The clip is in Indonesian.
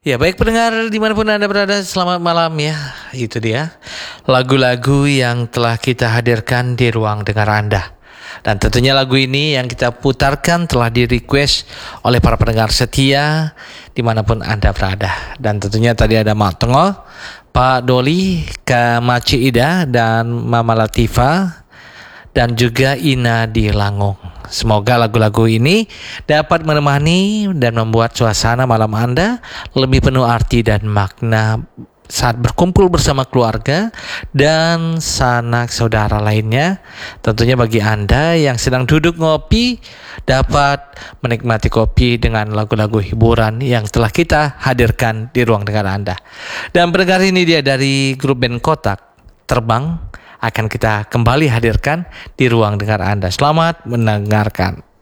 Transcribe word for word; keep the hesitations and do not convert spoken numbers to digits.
Ya baik pendengar dimanapun Anda berada, selamat malam ya. Itu dia lagu-lagu yang telah kita hadirkan di ruang dengar Anda. Dan tentunya lagu ini yang kita putarkan telah di request oleh para pendengar setia dimanapun Anda berada. Dan tentunya tadi ada Mak Tengol, Pak Doli, Kak Maci Ida, dan Mama Latifa, dan juga Ina di Langong. Semoga lagu-lagu ini dapat menemani dan membuat suasana malam Anda lebih penuh arti dan makna saat berkumpul bersama keluarga dan sanak saudara lainnya. Tentunya bagi Anda yang sedang duduk ngopi dapat menikmati kopi dengan lagu-lagu hiburan yang telah kita hadirkan di ruang dengar Anda. Dan pendengar, ini dia dari grup band Kotak Terbang akan kita kembali hadirkan di ruang dengar Anda. Selamat mendengarkan.